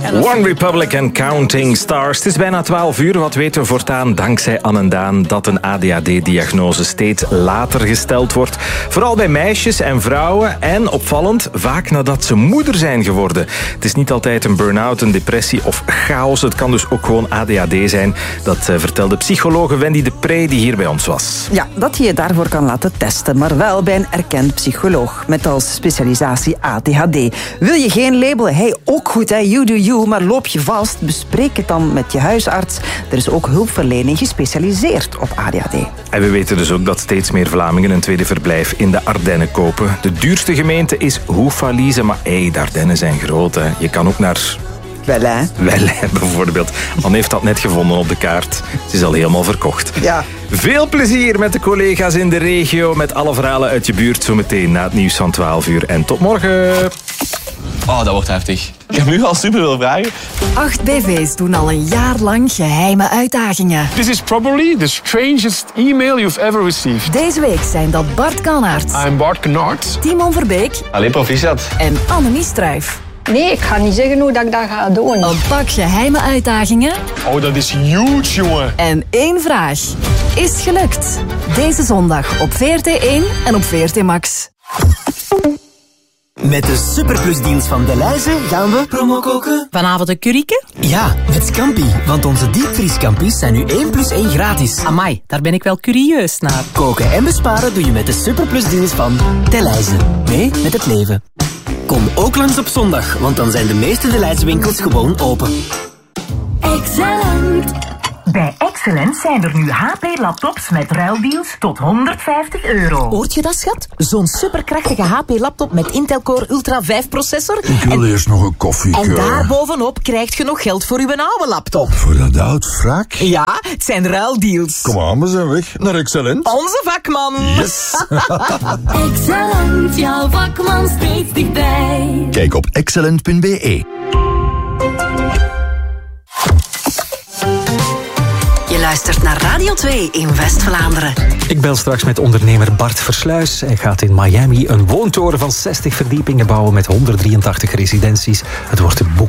One Republic and Counting Stars. Het is bijna 12 uur. Wat weten we voortaan dankzij Anne en Daan dat een ADHD-diagnose steeds later gesteld wordt. Vooral bij meisjes en vrouwen. En opvallend, vaak nadat ze moeder zijn geworden. Het is niet altijd een burn-out, een depressie of chaos. Het kan dus ook gewoon ADHD zijn. Dat vertelde psychologe Wendy de Pre die hier bij ons was. Ja, dat je je daarvoor kan laten testen. Maar wel bij een erkend psycholoog. Met als specialisatie ADHD. Wil je geen label? Hey, ook goed, hè? You do you. Maar loop je vast? Bespreek het dan met je huisarts. Er is ook hulpverlening gespecialiseerd op ADHD. En we weten dus ook dat steeds meer Vlamingen een tweede verblijf in de Ardennen kopen. De duurste gemeente is Houffalize, maar de Ardennen zijn groot, hè. Je kan ook naar... Wellin bijvoorbeeld. Man heeft dat net gevonden op de kaart. Het is al helemaal verkocht. Ja. Veel plezier met de collega's in de regio. Met alle verhalen uit je buurt zometeen na het nieuws van 12 uur. En tot morgen. Oh, dat wordt heftig. Ik heb nu al super veel vragen. 8 BV's doen al een jaar lang geheime uitdagingen. This is probably the strangest email you've ever received. Deze week zijn dat Bart Kannaert, I'm Bart Kannaert. Timon Verbeek Allee, proficiat. en Annemie Struijf. Nee, ik ga niet zeggen hoe dat ik dat ga doen. Een pak geheime uitdagingen Oh, dat is huge, jongen. en 1 vraag. Is het gelukt? Deze zondag op VRT1 en op VRT Max. Met de Superplus-deals van Delhaize gaan we promo koken. Vanavond een curryke? Ja, met Scampi. Want onze diepvriescampis zijn nu 1 + 1 gratis. Amai, daar ben ik wel curieus naar. Koken en besparen doe je met de Superplus-deals van Delhaize. Mee met het leven. Kom ook langs op zondag, want dan zijn de meeste Delhaize winkels gewoon open. Excellent. Bij Excellent zijn er nu HP-laptops met ruildeals tot €150. Hoort je dat, schat? Zo'n superkrachtige HP-laptop met Intel Core Ultra 5 processor. Ik wil eerst nog een koffie. En daarbovenop krijg je nog geld voor uw oude laptop. Voor dat oud wrak? Ja, het zijn ruildeals. Kom aan, we zijn weg naar Excellent. Onze vakman. Yes. Excellent, jouw vakman steeds dichtbij. Kijk op excellent.be. Je luistert naar Radio 2 in West-Vlaanderen. Ik bel straks met ondernemer Bart Versluis. Hij gaat in Miami een woontoren van 60 verdiepingen bouwen met 183 residenties. Het wordt een boek.